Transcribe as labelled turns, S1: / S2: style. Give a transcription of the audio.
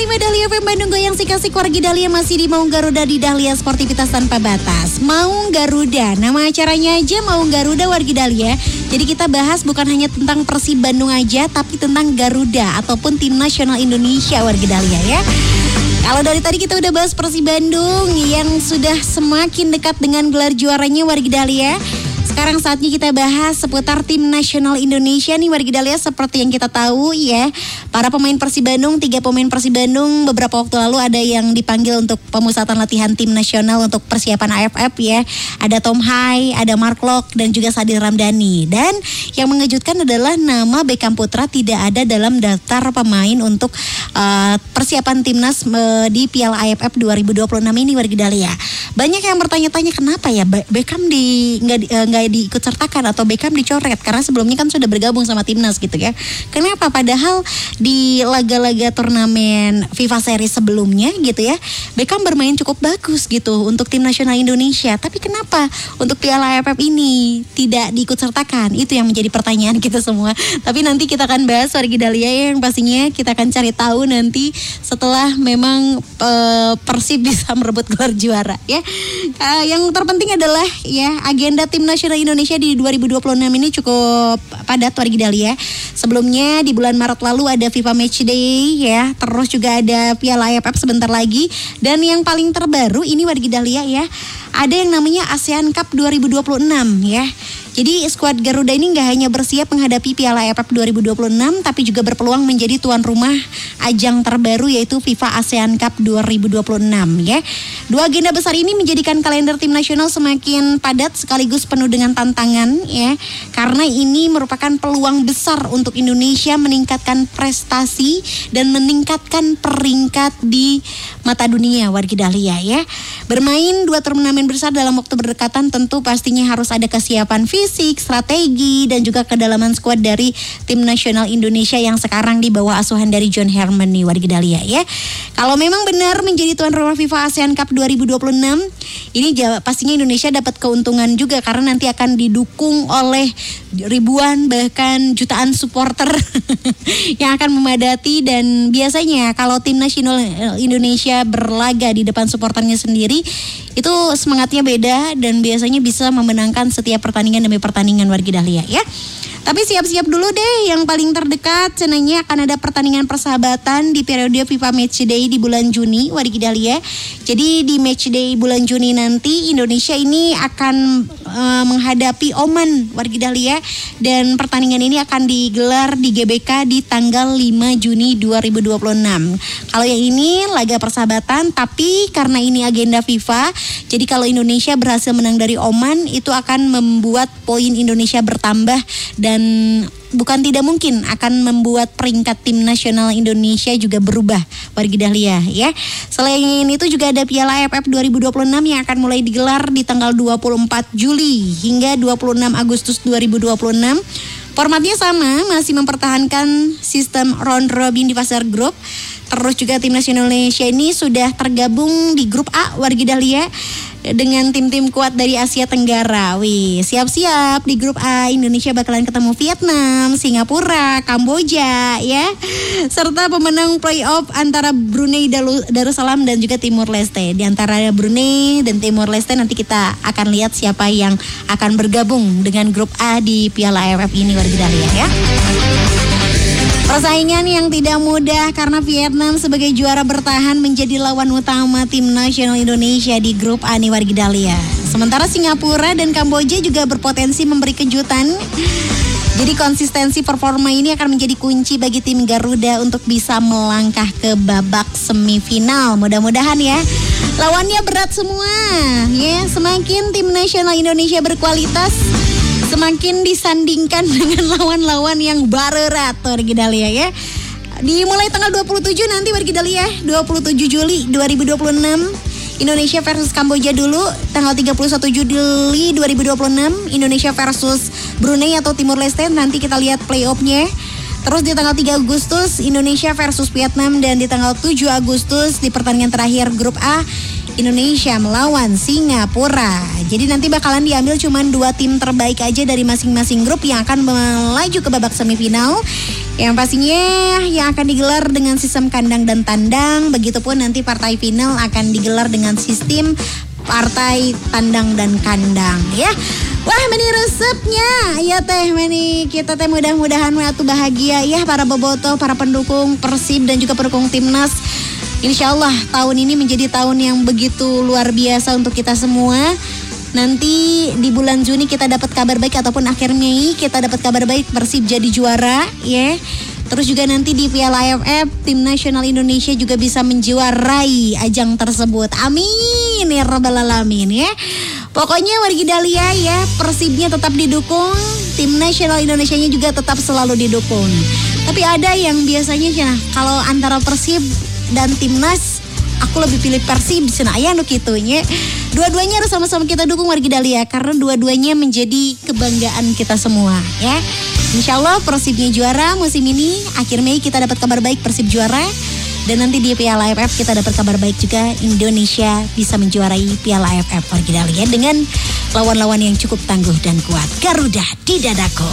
S1: 105,5 Dahlia FM Bandung, goyang sik-asik wargi Dahlia masih di Maung Garuda di Dahlia Sportivitas Tanpa Batas. Maung Garuda, nama acaranya aja Maung Garuda wargi Dahlia. Jadi kita bahas bukan hanya tentang Persib Bandung aja, tapi tentang Garuda ataupun tim nasional Indonesia wargi Dahlia ya. Kalau dari tadi kita udah bahas Persib Bandung yang sudah semakin dekat dengan gelar juaranya wargi Dahlia. Sekarang saatnya kita bahas seputar tim nasional Indonesia nih wargi Dahlia. Seperti yang kita tahu ya, para pemain Persib Bandung, 3 pemain Persib Bandung beberapa waktu lalu ada yang dipanggil untuk pemusatan latihan tim nasional untuk persiapan AFF ya. Ada Tom Hai, ada Mark Lok dan juga Sadil Ramdhani. Dan yang mengejutkan adalah nama Beckham Putra tidak ada dalam daftar pemain untuk persiapan timnas di Piala AFF 2026 ini wargi Dahlia. Banyak yang bertanya-tanya kenapa ya Beckham nggak diikut sertakan atau Beckham dicoret karena sebelumnya kan sudah bergabung sama timnas gitu ya. Kenapa? Padahal di laga-laga turnamen FIFA Series sebelumnya gitu ya, Beckham bermain cukup bagus gitu untuk tim nasional Indonesia. Tapi kenapa untuk Piala AFF ini tidak diikut sertakan? Itu yang menjadi pertanyaan kita semua. Tapi nanti kita akan bahas wargi Dahlia yang pastinya kita akan cari tahu nanti setelah memang Persib bisa merebut gelar juara ya. Yang terpenting adalah ya agenda tim nasional Indonesia di 2026 ini cukup padat wargi Dahlia. Sebelumnya di bulan Maret lalu ada FIFA Matchday ya, terus juga ada Piala AFF sebentar lagi, dan yang paling terbaru ini wargi Dahlia ya, ada yang namanya ASEAN Cup 2026 ya. Jadi skuad Garuda ini gak hanya bersiap menghadapi Piala AFF 2026, tapi juga berpeluang menjadi tuan rumah ajang terbaru yaitu FIFA ASEAN Cup 2026 ya. Dua agenda besar ini menjadikan kalender tim nasional semakin padat sekaligus penuh dengan tantangan ya. Karena ini merupakan peluang besar untuk Indonesia meningkatkan prestasi dan meningkatkan peringkat di mata dunia wargi Dahlia ya. Bermain 2 turnamen besar dalam waktu berdekatan tentu pastinya harus ada kesiapan fisik, strategi, dan juga kedalaman skuad dari tim nasional Indonesia yang sekarang di bawah asuhan dari John Herman nih wargi Dahlia ya. Kalau memang benar menjadi tuan rumah FIFA ASEAN Cup 2026, ini pastinya Indonesia dapat keuntungan juga karena nanti akan didukung oleh ribuan bahkan jutaan supporter yang akan memadati. Dan biasanya kalau tim nasional Indonesia berlaga di depan supporternya sendiri itu semangatnya beda dan biasanya bisa memenangkan setiap pertandingan demi pertandingan wargi Dahlia ya. Tapi siap-siap dulu deh, yang paling terdekat cenanya akan ada pertandingan persahabatan di periode FIFA Matchday di bulan Juni wargi Dahlia. Jadi di Matchday bulan Juni nanti Indonesia ini akan menghadapi Oman wargi Dahlia, dan pertandingan ini akan digelar di GBK di tanggal 5 Juni 2026. Kalau yang ini laga persahabatan, tapi karena ini agenda FIFA, jadi kalau Indonesia berhasil menang dari Oman itu akan membuat poin Indonesia bertambah dan bukan tidak mungkin akan membuat peringkat tim nasional Indonesia juga berubah wargi Dahlia ya. Selain itu juga ada Piala AFF 2026 yang akan mulai digelar di tanggal 24 Juli hingga 26 Agustus 2026. Formatnya sama, masih mempertahankan sistem round robin di fase grup. Terus juga tim nasional Indonesia ini sudah tergabung di grup A wargi Dahlia dengan tim-tim kuat dari Asia Tenggara. Wih, siap-siap di grup A Indonesia bakalan ketemu Vietnam, Singapura, Kamboja ya. Serta pemenang playoff antara Brunei Darussalam dan juga Timur Leste. Di antara Brunei dan Timur Leste nanti kita akan lihat siapa yang akan bergabung dengan grup A di Piala AFF ini wargi Dahlia ya. Persaingan yang tidak mudah karena Vietnam sebagai juara bertahan menjadi lawan utama tim nasional Indonesia di grup A nih wargi Dahlia. Sementara Singapura dan Kamboja juga berpotensi memberi kejutan. Jadi konsistensi performa ini akan menjadi kunci bagi tim Garuda untuk bisa melangkah ke babak semifinal. Mudah-mudahan ya. Lawannya berat semua ya. Semakin tim nasional Indonesia berkualitas, semakin disandingkan dengan lawan-lawan yang berat wargi Dahlia ya. Dimulai tanggal 27 nanti wargi Dahlia, 27 Juli 2026. Indonesia versus Kamboja dulu, tanggal 31 Juli 2026 Indonesia versus Brunei atau Timur Leste, nanti kita lihat playoff-nya. Terus di tanggal 3 Agustus Indonesia versus Vietnam, dan di tanggal 7 Agustus di pertandingan terakhir grup A Indonesia melawan Singapura. Jadi nanti bakalan diambil cuma 2 tim terbaik aja dari masing-masing grup yang akan melaju ke babak semifinal. Yang pastinya yang akan digelar dengan sistem kandang dan tandang. Begitupun nanti partai final akan digelar dengan sistem partai tandang dan kandang ya. Wah meni resepnya ya teh meni kita teh mudah-mudahan atuh bahagia ya para bobotoh, para pendukung Persib dan juga pendukung timnas. Insya Allah tahun ini menjadi tahun yang begitu luar biasa untuk kita semua. Nanti di bulan Juni kita dapat kabar baik ataupun akhir Mei kita dapat kabar baik Persib jadi juara ya. Terus juga nanti di Piala AFF tim nasional Indonesia juga bisa menjuarai ajang tersebut. Amin ya rabbal alamin ya. Pokoknya wargi Dahlia ya, Persibnya tetap didukung, tim nasional Indonesianya juga tetap selalu didukung. Tapi ada yang biasanya cina kalau antara Persib dan timnas aku lebih pilih Persib cenah aya nu kitu nya. Dua-duanya harus sama-sama kita dukung wargi Dahlia karena dua-duanya menjadi kebanggaan kita semua ya. Insya Allah Persibnya juara musim ini. Akhir Mei kita dapat kabar baik Persib juara. Dan nanti di Piala AFF kita dapat kabar baik juga Indonesia bisa menjuarai Piala AFF wargi Dahlia dengan lawan-lawan yang cukup tangguh dan kuat. Garuda di dadaku.